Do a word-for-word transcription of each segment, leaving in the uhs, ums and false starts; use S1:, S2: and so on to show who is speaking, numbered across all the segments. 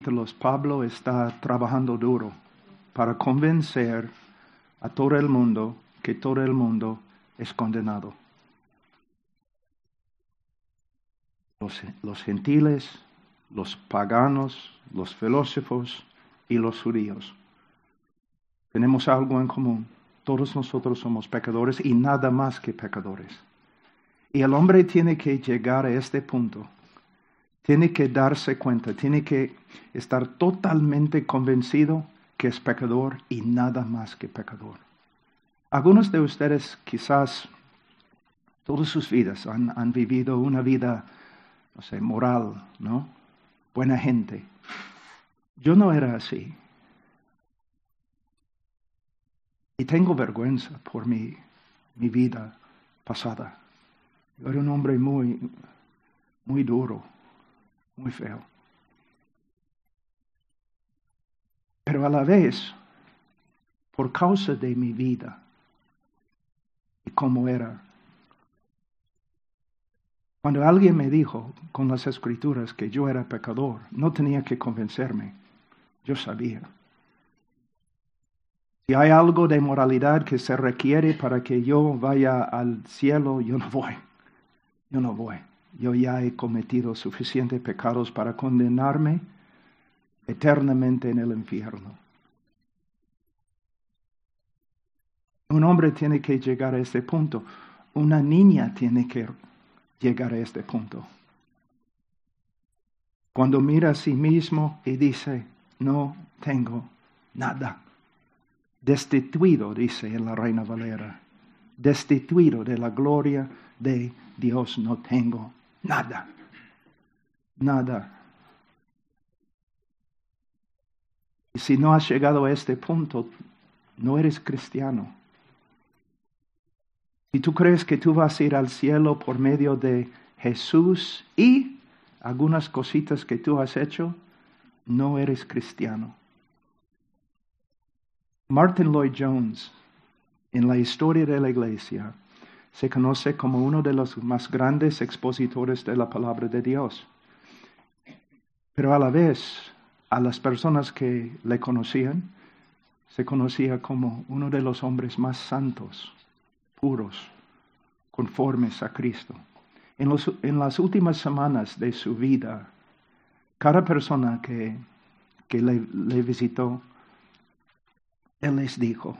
S1: Pablo está trabajando duro para convencer a todo el mundo que todo el mundo es condenado. Los, los gentiles, los paganos, los filósofos y los judíos. Tenemos algo en común. Todos nosotros somos pecadores y nada más que pecadores. Y el hombre tiene que llegar a este punto. Tiene que darse cuenta, tiene que estar totalmente convencido que es pecador y nada más que pecador. Algunos de ustedes quizás todas sus vidas han, han vivido una vida, no sé, moral, ¿no? Buena gente. Yo no era así. Y tengo vergüenza por mi, mi vida pasada. Yo era un hombre muy, muy duro, muy feo. Pero a la vez, por causa de mi vida y cómo era, cuando alguien me dijo con las escrituras que yo era pecador, no tenía que convencerme. Yo sabía. Si hay algo de moralidad que se requiere para que yo vaya al cielo, yo no voy. Yo no voy. Yo ya he cometido suficientes pecados para condenarme eternamente en el infierno. Un hombre tiene que llegar a este punto. Una niña tiene que llegar a este punto. Cuando mira a sí mismo y dice, no tengo nada. Destituido, dice en la Reina Valera. Destituido de la gloria de Dios, no tengo nada. Nada. Y si no has llegado a este punto, no eres cristiano. Si tú crees que tú vas a ir al cielo por medio de Jesús y algunas cositas que tú has hecho, no eres cristiano. Martin Lloyd Jones, en la historia de la iglesia, se conoce como uno de los más grandes expositores de la palabra de Dios. Pero a la vez, a las personas que le conocían, se conocía como uno de los hombres más santos, puros, conformes a Cristo. En, los, en las últimas semanas de su vida, cada persona que, que le, le visitó, él les dijo,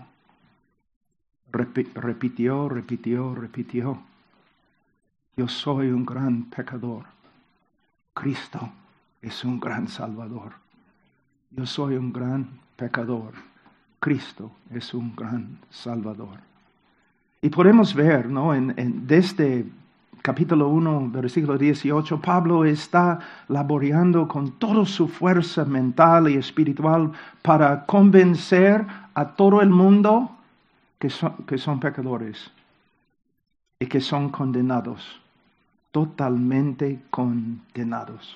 S1: repitió, repitió, repitió, yo soy un gran pecador. Cristo es un gran salvador. Yo soy un gran pecador. Cristo es un gran salvador. Y podemos ver, ¿no? En, en, desde capítulo uno, versículo dieciocho, Pablo está laborando con toda su fuerza mental y espiritual para convencer a todo el mundo que son, que son pecadores y que son condenados, totalmente condenados.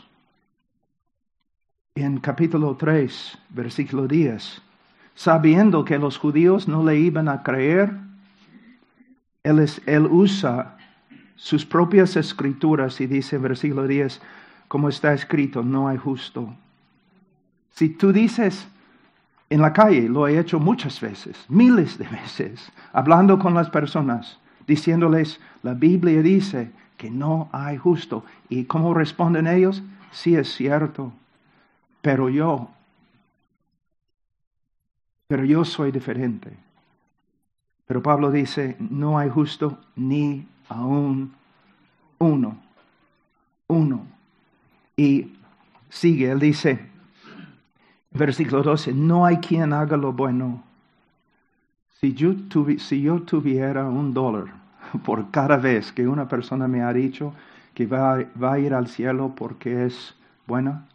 S1: En capítulo tres, versículo diez, sabiendo que los judíos no le iban a creer, él, es, él usa sus propias escrituras y dice en versículo diez, como está escrito, no hay justo. Si tú dices, en la calle, lo he hecho muchas veces, miles de veces, hablando con las personas, diciéndoles, la Biblia dice que no hay justo. ¿Y cómo responden ellos? Sí, es cierto, pero yo, pero yo soy diferente. Pero Pablo dice, no hay justo ni aún uno, uno. Y sigue, él dice, versículo doce, no hay quien haga lo bueno. Si yo, tuvi, si yo tuviera un dólar por cada vez que una persona me ha dicho que va, va a ir al cielo porque es buena.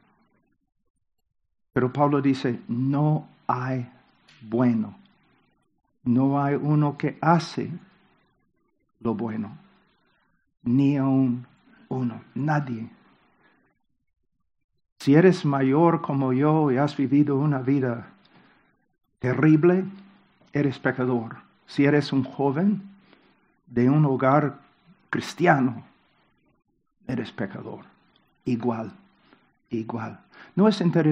S1: Pero Pablo dice, no hay bueno. No hay uno que hace lo bueno. Ni aún uno. Nadie. Si eres mayor como yo y has vivido una vida terrible, eres pecador. Si eres un joven de un hogar cristiano, eres pecador. Igual, igual. No es interesante